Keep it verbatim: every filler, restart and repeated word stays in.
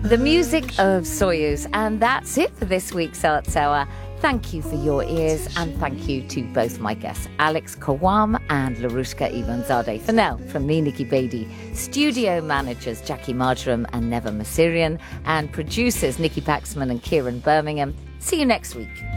The music of Soyuz, and that's it for this week's Art Hour. Thank you for your ears, and thank you to both my guests, Alex Kawam and Larushka Ivanzadeh. For now, from me, Nikki Beattie, studio managers Jackie Marjoram and Neva Masirian, and producers Nikki Paxman and Kieran Birmingham. See you next week.